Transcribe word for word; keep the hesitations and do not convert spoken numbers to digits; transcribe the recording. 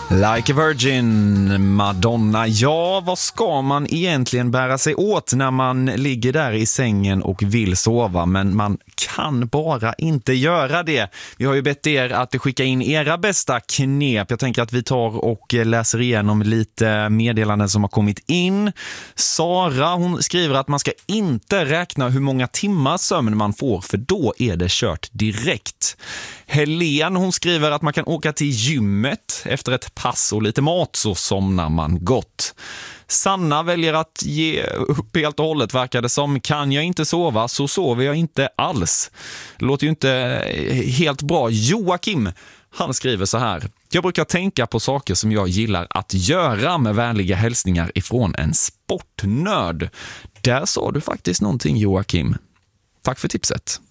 Like a Virgin, Madonna. Ja, vad ska man egentligen bära sig åt när man ligger där i sängen och vill sova, men man kan bara inte göra det. Vi har ju bett er att skicka in era bästa knep. Jag tänker att vi tar och läser igenom lite meddelanden som har kommit in. Sara, hon skriver att man ska inte räkna hur många timmar sömn man får, för då är det kört direkt. Helen, hon skriver att man kan åka till gymmet efter ett pass och lite mat, så somnar man gott. Sanna väljer att ge upp helt och hållet, verkar det som. Kan jag inte sova så sover jag inte alls. Det låter ju inte helt bra. Joakim, han skriver så här: jag brukar tänka på saker som jag gillar att göra, med vänliga hälsningar ifrån en sportnörd. Där sa du faktiskt någonting, Joakim. Tack för tipset.